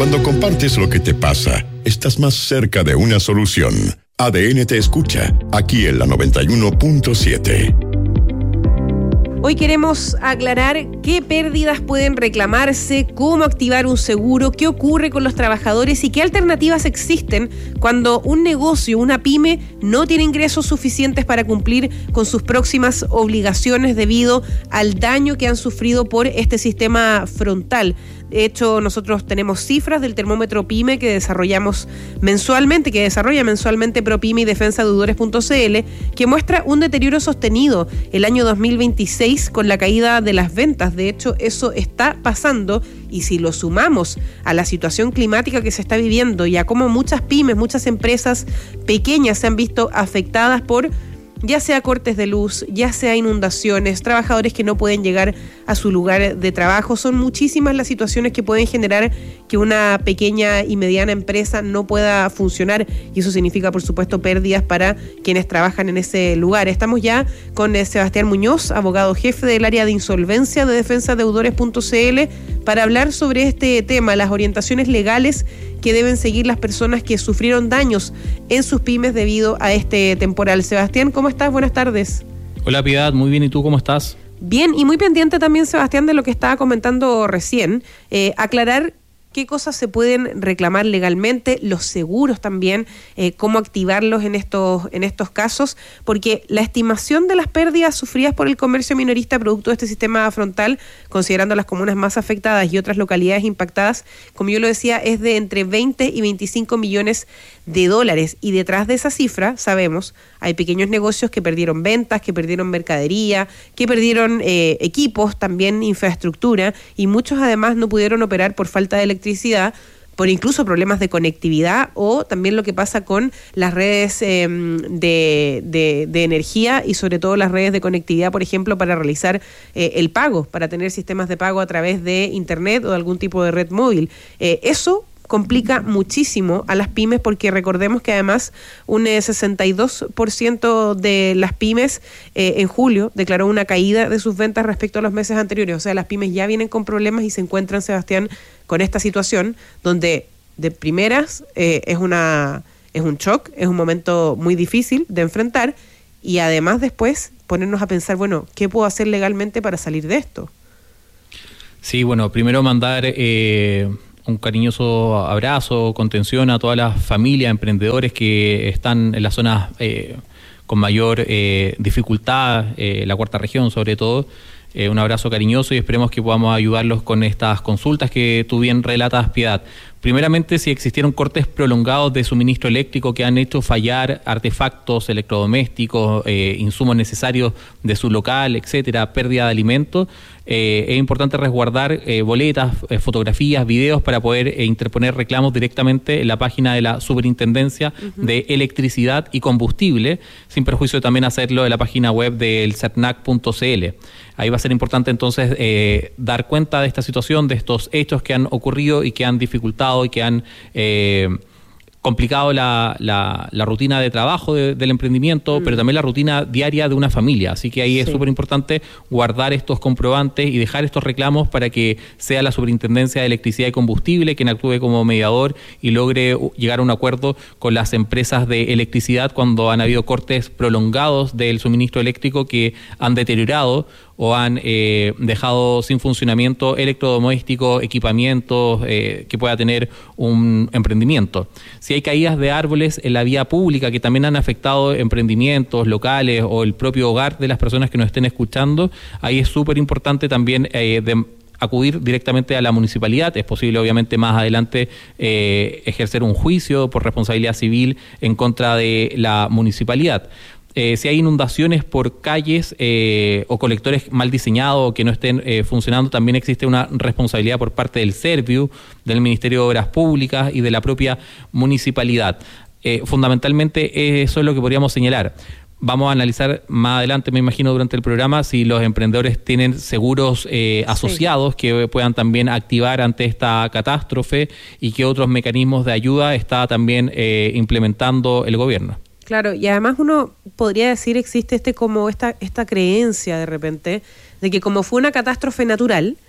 Cuando compartes lo que te pasa, estás más cerca de una solución. ADN te escucha, aquí en la 91.7. Hoy queremos aclarar qué pérdidas pueden reclamarse, cómo activar un seguro, qué ocurre con los trabajadores y qué alternativas existen cuando un negocio, una pyme, no tiene ingresos suficientes para cumplir con sus próximas obligaciones debido al daño que han sufrido por este sistema frontal. De hecho, nosotros tenemos cifras del termómetro PYME que desarrolla mensualmente ProPyme y defensadeudores.cl, que muestra un deterioro sostenido el año 2026 con la caída de las ventas. De hecho, eso está pasando, y si lo sumamos a la situación climática que se está viviendo y a cómo muchas pymes, muchas empresas pequeñas se han visto afectadas por ya sea cortes de luz, ya sea inundaciones, trabajadores que no pueden llegar a su lugar de trabajo. Son muchísimas las situaciones que pueden generar que una pequeña y mediana empresa no pueda funcionar, y eso significa, por supuesto, pérdidas para quienes trabajan en ese lugar. Estamos ya con Sebastián Muñoz, abogado jefe del área de insolvencia de defensadeudores.cl, para hablar sobre este tema, las orientaciones legales que deben seguir las personas que sufrieron daños en sus pymes debido a este temporal. Sebastián, ¿cómo estás? Buenas tardes. Hola, Piedad, muy bien. ¿Y tú cómo estás? Bien, y muy pendiente también, Sebastián, de lo que estaba comentando recién. Aclarar qué cosas se pueden reclamar legalmente, los seguros también, cómo activarlos en estos casos, porque la estimación de las pérdidas sufridas por el comercio minorista producto de este sistema frontal, considerando las comunas más afectadas y otras localidades impactadas, como yo lo decía, es de entre 20 y 25 millones de dólares. Y detrás de esa cifra, sabemos, hay pequeños negocios que perdieron ventas, que perdieron mercadería, que perdieron equipos, también infraestructura, y muchos además no pudieron operar por falta de electricidad, por incluso problemas de conectividad, o también lo que pasa con las redes de energía, y sobre todo las redes de conectividad, por ejemplo, para realizar el pago, para tener sistemas de pago a través de internet o de algún tipo de red móvil. Eso complica muchísimo a las pymes, porque recordemos que además un 62% de las pymes en julio declaró una caída de sus ventas respecto a los meses anteriores. O sea, las pymes ya vienen con problemas y se encuentran, Sebastián, con esta situación donde de primeras es un shock, es un momento muy difícil de enfrentar, y además después ponernos a pensar, bueno, ¿qué puedo hacer legalmente para salir de esto? Sí, bueno, primero mandar un cariñoso abrazo, contención a todas las familias, emprendedores que están en las zonas con mayor dificultad, la cuarta región sobre todo. Un abrazo cariñoso, y esperemos que podamos ayudarlos con estas consultas que tú bien relatas, Piedad. Primeramente, si existieron cortes prolongados de suministro eléctrico que han hecho fallar artefactos electrodomésticos, insumos necesarios de su local, etcétera, pérdida de alimentos, es importante resguardar boletas, fotografías, videos para poder interponer reclamos directamente en la página de la Superintendencia de Electricidad y Combustible, sin perjuicio de también hacerlo en la página web del CERNAC.cl. Ahí va a ser importante entonces dar cuenta de esta situación, de estos hechos que han ocurrido y que han dificultado y que han complicado la rutina de trabajo del emprendimiento, pero también la rutina diaria de una familia. Así que ahí es súper importante guardar estos comprobantes y dejar estos reclamos para que sea la Superintendencia de Electricidad y Combustible quien actúe como mediador y logre llegar a un acuerdo con las empresas de electricidad cuando han habido cortes prolongados del suministro eléctrico que han deteriorado o han dejado sin funcionamiento electrodomésticos, equipamientos que pueda tener un emprendimiento. Si hay caídas de árboles en la vía pública que también han afectado emprendimientos locales o el propio hogar de las personas que nos estén escuchando, ahí es súper importante también acudir directamente a la municipalidad. Es posible, obviamente, más adelante ejercer un juicio por responsabilidad civil en contra de la municipalidad. Si hay inundaciones por calles o colectores mal diseñados o que no estén funcionando, también existe una responsabilidad por parte del Serviu, del Ministerio de Obras Públicas y de la propia municipalidad. Fundamentalmente eso es lo que podríamos señalar. Vamos a analizar más adelante, me imagino, durante el programa, si los emprendedores tienen seguros asociados que puedan también activar ante esta catástrofe y qué otros mecanismos de ayuda está también implementando el gobierno. Claro, y además uno podría decir, existe esta creencia de repente de que como fue una catástrofe natural,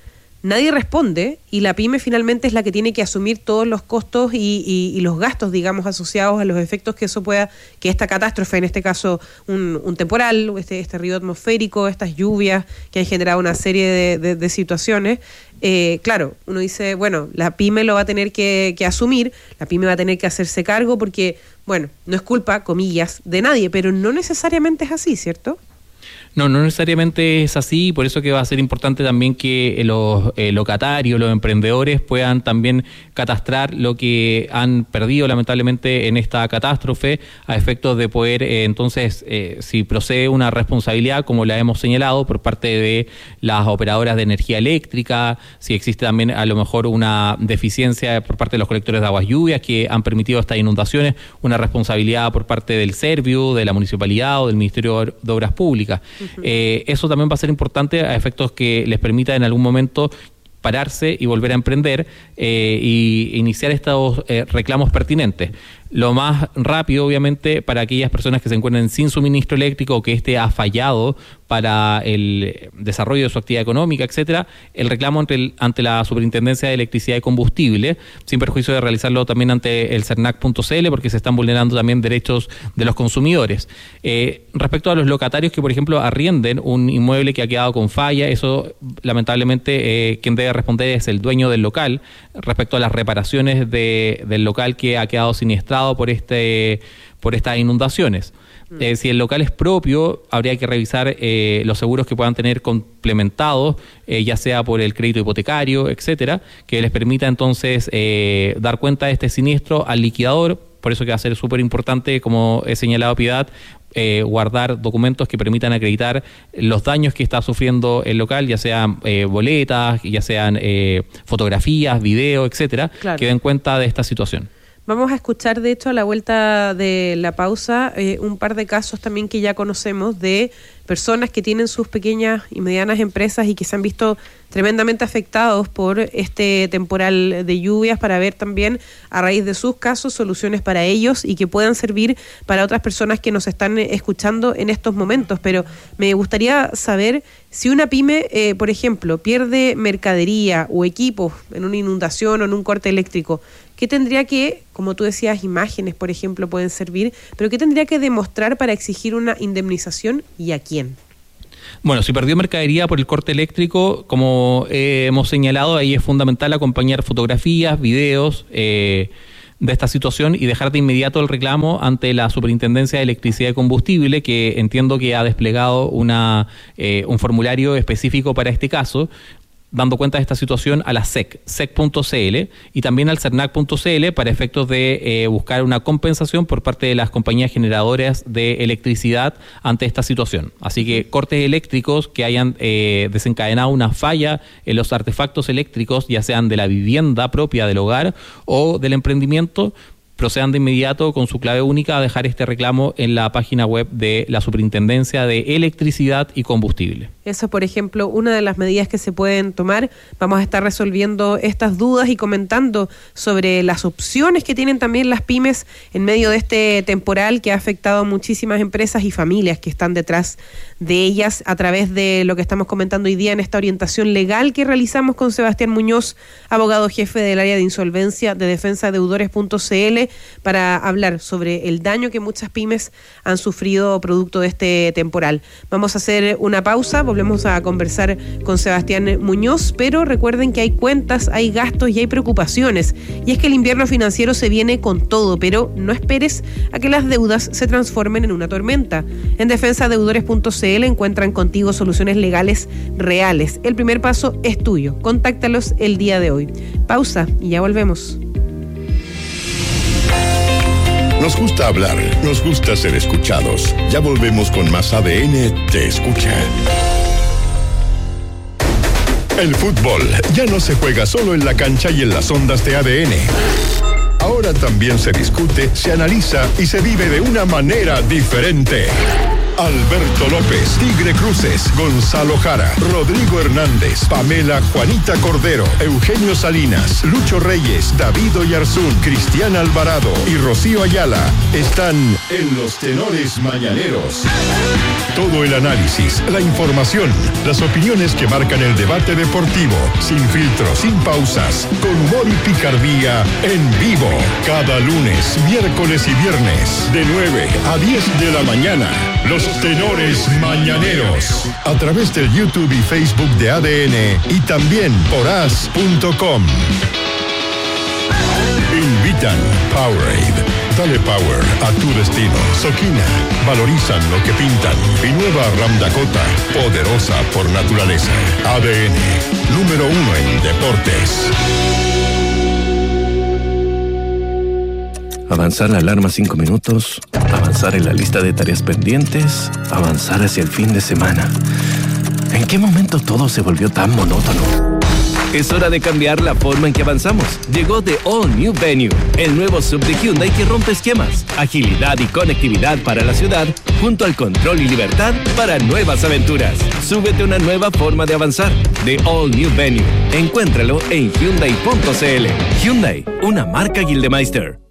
nadie responde y la pyme finalmente es la que tiene que asumir todos los costos y los gastos, digamos, asociados a los efectos que que esta catástrofe, en este caso un temporal, este río atmosférico, estas lluvias que han generado una serie de situaciones. Claro, uno dice, bueno, la pyme lo va a tener que asumir, la pyme va a tener que hacerse cargo porque, bueno, no es culpa, comillas, de nadie, pero no necesariamente es así, ¿cierto? No necesariamente es así, por eso que va a ser importante también que los locatarios, los emprendedores puedan también catastrar lo que han perdido lamentablemente en esta catástrofe a efectos de poder entonces, si procede una responsabilidad como la hemos señalado por parte de las operadoras de energía eléctrica, si existe también a lo mejor una deficiencia por parte de los colectores de aguas lluvias que han permitido estas inundaciones, una responsabilidad por parte del Serviu, de la Municipalidad o del Ministerio de Obras Públicas. Eso también va a ser importante a efectos que les permita en algún momento pararse y volver a emprender y iniciar estos reclamos pertinentes. Lo más rápido, obviamente, para aquellas personas que se encuentren sin suministro eléctrico o que éste ha fallado para el desarrollo de su actividad económica, etcétera, el reclamo ante la Superintendencia de Electricidad y Combustible, sin perjuicio de realizarlo también ante el cernac.cl, porque se están vulnerando también derechos de los consumidores. Respecto a los locatarios que, por ejemplo, arrienden un inmueble que ha quedado con falla, eso lamentablemente quien debe responder es el dueño del local. Respecto a las reparaciones del local que ha quedado siniestrado por estas inundaciones. Si el local es propio, habría que revisar los seguros que puedan tener complementados, ya sea por el crédito hipotecario, etcétera, que les permita entonces dar cuenta de este siniestro al liquidador. Por eso que va a ser súper importante, como he señalado Piedad, guardar documentos que permitan acreditar los daños que está sufriendo el local, ya sean boletas, ya sean fotografías, videos, etcétera, claro, que den cuenta de esta situación. Vamos a escuchar, de hecho, a la vuelta de la pausa, un par de casos también que ya conocemos de personas que tienen sus pequeñas y medianas empresas y que se han visto tremendamente afectados por este temporal de lluvias, para ver también a raíz de sus casos soluciones para ellos y que puedan servir para otras personas que nos están escuchando en estos momentos. Pero me gustaría saber si una pyme, por ejemplo, pierde mercadería o equipos en una inundación o en un corte eléctrico, ¿qué tendría que, como tú decías, imágenes, por ejemplo, pueden servir, pero qué tendría que demostrar para exigir una indemnización y a quién? Bueno, si perdió mercadería por el corte eléctrico, como hemos señalado, ahí es fundamental acompañar fotografías, videos de esta situación y dejar de inmediato el reclamo ante la Superintendencia de Electricidad y Combustible, que entiendo que ha desplegado un formulario específico para este caso, dando cuenta de esta situación a la sec.cl y también al cernac.cl para efectos de buscar una compensación por parte de las compañías generadoras de electricidad ante esta situación. Así que cortes eléctricos que hayan desencadenado una falla en los artefactos eléctricos, ya sean de la vivienda propia del hogar o del emprendimiento, procedan de inmediato con su clave única a dejar este reclamo en la página web de la Superintendencia de Electricidad y Combustible. Eso, por ejemplo, una de las medidas que se pueden tomar. Vamos a estar resolviendo estas dudas y comentando sobre las opciones que tienen también las pymes en medio de este temporal que ha afectado a muchísimas empresas y familias que están detrás de ellas, a través de lo que estamos comentando hoy día en esta orientación legal que realizamos con Sebastián Muñoz, abogado jefe del área de insolvencia de defensadeudores.cl, para hablar sobre el daño que muchas pymes han sufrido producto de este temporal. Vamos a hacer una pausa, volvemos a conversar con Sebastián Muñoz, pero recuerden que hay cuentas, hay gastos y hay preocupaciones, y es que el invierno financiero se viene con todo, pero no esperes a que las deudas se transformen en una tormenta. En defensadeudores.cl encuentran contigo soluciones legales reales. El primer paso es tuyo, contáctalos el día de hoy. Pausa y ya volvemos. Nos gusta hablar, nos gusta ser escuchados. Ya volvemos con más ADN Te Escucha. El fútbol ya no se juega solo en la cancha y en las ondas de ADN. Ahora también se discute, se analiza y se vive de una manera diferente. Alberto López, Tigre Cruces, Gonzalo Jara, Rodrigo Hernández, Pamela Juanita Cordero, Eugenio Salinas, Lucho Reyes, David Oyarzún, Cristian Alvarado y Rocío Ayala están en Los Tenores Mañaneros. Todo el análisis, la información, las opiniones que marcan el debate deportivo, sin filtros, sin pausas, con humor y picardía, en vivo, cada lunes, miércoles y viernes, de 9 a 10 de la mañana. Los Tenores Mañaneros, a través del YouTube y Facebook de ADN y también por as.com. Invitan Powerade. Dale power a tu destino. Soquina, valorizan lo que pintan. Y nueva Ram Dakota, poderosa por naturaleza. ADN, número 1 en deportes. Avanzar la alarma 5 minutos, avanzar en la lista de tareas pendientes, avanzar hacia el fin de semana. ¿En qué momento todo se volvió tan monótono? Es hora de cambiar la forma en que avanzamos. Llegó The All New Venue, el nuevo sub de Hyundai que rompe esquemas, agilidad y conectividad para la ciudad, junto al control y libertad para nuevas aventuras. Súbete a una nueva forma de avanzar. The All New Venue. Encuéntralo en Hyundai.cl. Hyundai, una marca Gildemeister.